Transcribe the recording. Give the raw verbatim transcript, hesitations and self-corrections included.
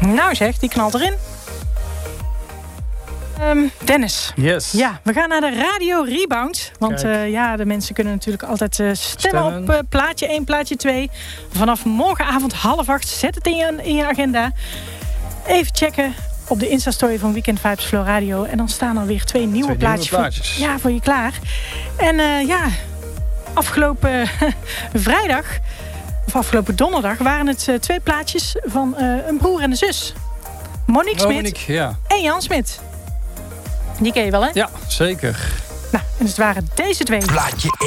Nou zeg, die knalt erin. Um, Dennis. Yes. Ja, we gaan naar de Radio Rebound. Want uh, ja, de mensen kunnen natuurlijk altijd uh, stemmen, stemmen op uh, plaatje één, plaatje twee. Vanaf morgenavond half acht. Zet het in je, in je agenda. Even checken op de Insta-story van Weekend Vibes Flow Radio. En dan staan er weer twee nieuwe twee plaatjes, nieuwe plaatjes. Voor, ja, voor je klaar. En uh, ja, afgelopen vrijdag, of afgelopen donderdag, waren het uh, twee plaatjes van uh, een broer en een zus. Monique oh, Smit Monique, ja. en Jan Smit. Die ken je wel, hè? Ja, zeker. Nou, en het waren deze twee. Plaatje